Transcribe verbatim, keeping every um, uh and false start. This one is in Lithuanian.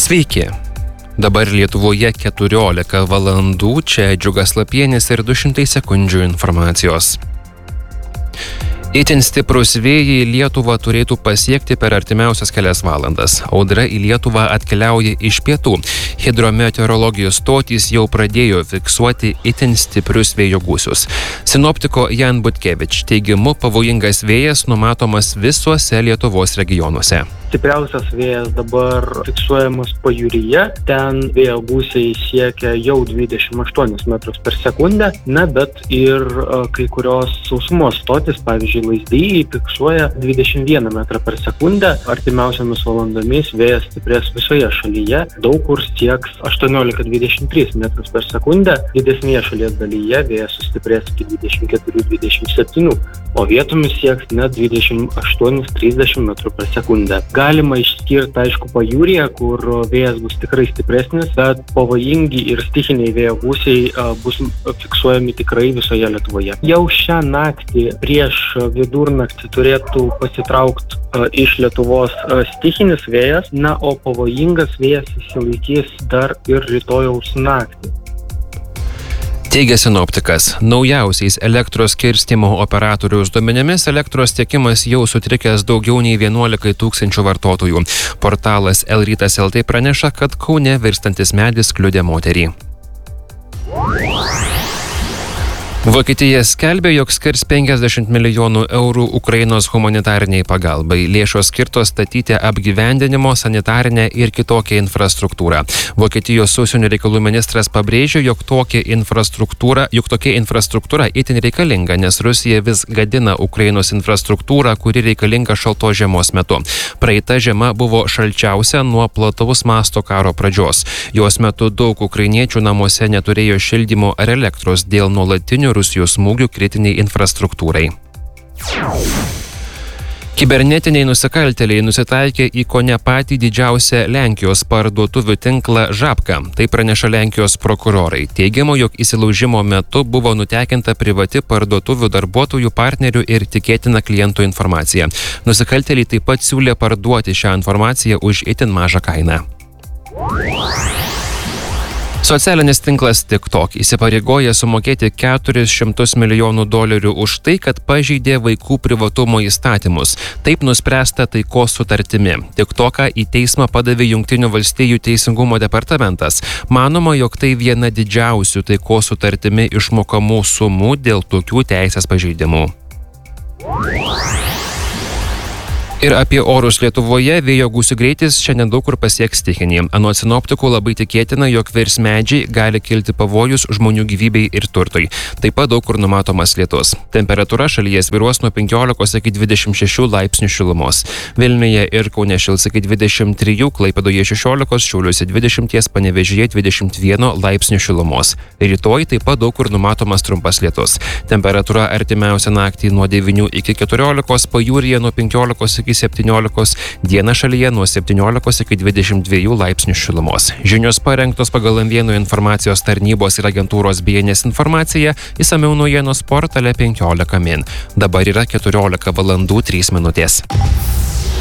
Sveiki. Dabar Lietuvoje keturiolika valandų, čia Džiugas Lapienis ir du šimtai sekundžių informacijos. Itin stiprus vėjai Lietuvą turėtų pasiekti per artimiausias kelias valandas. Audra į Lietuvą atkeliauja iš pietų. Hidrometeorologijos stotys jau pradėjo fiksuoti itin stiprius vėjo gūsius. Sinoptiko Jan Butkevič teigimu, pavojingas vėjas numatomas visuose Lietuvos regionuose. Stipriausias vėjas dabar fiksuojamas pajūryje, ten vėjo gūsiai siekia jau dvidešimt aštuonis metrus per sekundę, na, bet ir a, kai kurios sausumos stotys, pavyzdžiui, Lazdijai, fiksuoja dvidešimt vieną metrą per sekundę. Artimiausiamis valandomis vėjas stiprės visoje šalyje, daug kur sieks aštuoniolika dvidešimt tris metrus per sekundę, didesnėje šalies dalyje vėjas sustiprės iki dvidešimt keturi dvidešimt septyni, o vietomis sieks net dvidešimt aštuoni trisdešimt metrų per sekundę. Galima išskirti, aišku, pajūryje, kur vėjas bus tikrai stipresnis, bet pavojingi ir stichiniai vėjo gūsiai a, bus fiksuojami tikrai visoje Lietuvoje. Jau šią naktį prieš vidurnaktį turėtų pasitraukti a, iš Lietuvos a, stichinis vėjas, na, o pavojingas vėjas išsilaikys dar ir rytojaus naktį. Teigia sinoptikas, naujausiais elektros skirstymo operatoriaus duomenimis elektros tiekimas jau sutrikęs daugiau nei vienuolika tūkstančių vartotojų. Portalas L rytas L T praneša, kad Kaune virstantis medis kliudė moterį. Vokietija skelbia, jog skirs penkiasdešimt milijonų eurų Ukrainos humanitariniai pagalbai. Lėšos skirtos statyti apgyvendinimo, sanitarinę ir kitokią infrastruktūrą. Vokietijos užsienio reikalų ministras pabrėžė, jog tokia infrastruktūra, jog tokia infrastruktūra itin reikalinga, nes Rusija vis gadina Ukrainos infrastruktūrą, kuri reikalinga šaltos žiemos metu. Praeita žiema buvo šalčiausia nuo plataus masto karo pradžios. Jos metu daug ukrainiečių namuose neturėjo šildymo ar elektros dėl nuolatinių Rusijos smūgių kritiniai infrastruktūrai. Kibernetiniai nusikaltėliai nusitaikė į kone patį didžiausią Lenkijos parduotuvių tinklą Žabka. Tai praneša Lenkijos prokurorai. Teigiama, jog įsilaužimo metu buvo nutekinta privati parduotuvių darbuotojų, partnerių ir tikėtina klientų informacija. Nusikaltėliai taip pat siūlė parduoti šią informaciją už itin mažą kainą. Socialinis tinklas TikTok įsipareigoja sumokėti keturis šimtus milijonų dolerių už tai, kad pažeidė vaikų privatumo įstatymus. Taip nuspręsta taikos sutartimi. TikToką į teismą padavė Jungtinių valstijų teisingumo departamentas. Manoma, jog tai viena didžiausių taikos sutartimi išmokamų sumų dėl tokių teisės pažeidimų. Ir apie orus Lietuvoje vėjo gūsių greitis šiandien daug kur pasieks stichinį. Anot sinoptikų labai tikėtina, jog virs medžiai, gali kilti pavojus žmonių gyvybei ir turtui. Taip pat daug kur numatomas lietus. Temperatūra šalyje svyruos nuo penkiolikos iki dvidešimt šešių laipsnių šilumos. Vilniuje ir Kaune šils iki dvidešimt trijų, Klaipėdoje šešiolikos, Šiauliuose dvidešimt, Panevėžyje dvidešimt vieno laipsnių šilumos. Rytoj taip pat daug kur numatomas trumpas lietus. Temperatūra artimiausią naktį nuo devynių iki keturiolikos, pajūryje nuo penkiolikos iki septyniolikos, dieną šalyje nuo septyniolikos iki dvidešimt dviejų laipsnių šilumos. Žinios parengtos pagal M vienas informacijos tarnybos ir agentūros B N S informaciją, išsamiau naujienos portale penkiolika min. Dabar yra keturiolika valandų trys minutės.